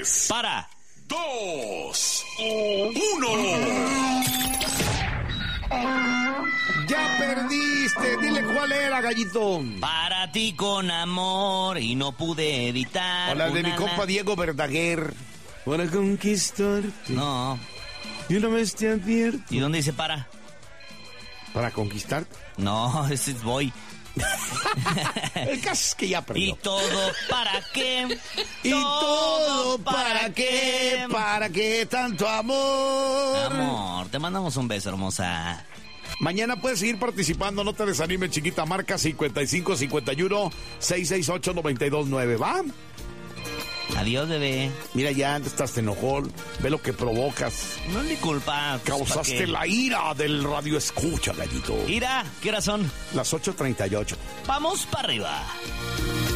3, para, 2, 1. Ya perdiste. Dile cuál era, gallito. para ti con amor y no pude evitar. Hola, de mi compa Diego Verdaguer. Para conquistarte. No. Y una vez te advierto. ¿Y dónde dice para? ¿Para conquistarte? No, ese es voy. El caso es que ya perdió. ¿Y todo para qué? ¿Y todo para qué? ¿Para qué tanto amor? Amor, te mandamos un beso, hermosa. Mañana puedes seguir participando, no te desanimes, chiquita. Marca 5551 668 929, ¿va? Adiós, bebé. Mira, ya estás enojón. Ve lo que provocas. No es mi culpa. pues, Causaste ¿pa' qué? la ira del radio escucha, gallito. Ira, ¿qué horas son? Las 8:38. Vamos para arriba.